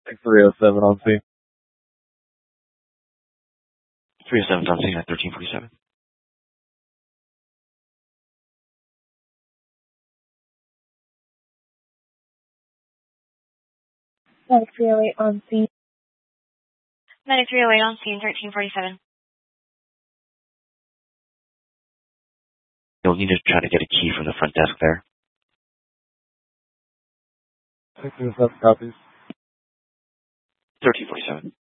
307 on scene. 307's on scene at 1347. Medic 308 on scene. Medic 308 on scene, 1347. You'll need to try to get a key from the front desk there. 607 copies. 1347.